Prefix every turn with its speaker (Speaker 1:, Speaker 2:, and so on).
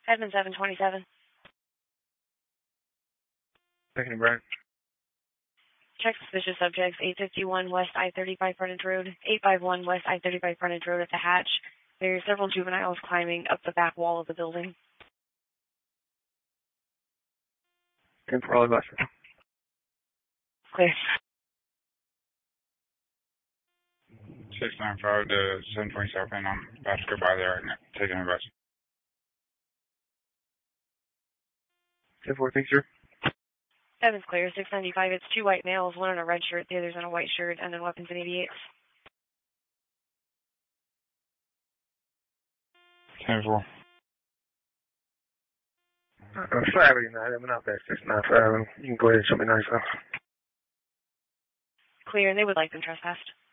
Speaker 1: Edmund 727.
Speaker 2: Second, Brad.
Speaker 1: Check suspicious subjects, 851 West I-35 Frontage Road, 851 West I-35 Frontage Road at the hatch. There are several juveniles climbing up the back wall of the building.
Speaker 2: 10 for all Buster.
Speaker 1: Clear.
Speaker 3: 695 to 727, I'm about to go by there and taking a bus.
Speaker 2: 10-4, thanks, sir.
Speaker 1: Seven's clear, 695. It's two white males, one in a red shirt, the other's in a white shirt, and then weapons in 88.
Speaker 3: 10-4.
Speaker 2: Flat 89, I'm not back 695. You can go ahead and show me 9
Speaker 1: Clear, and they would like them trespassed.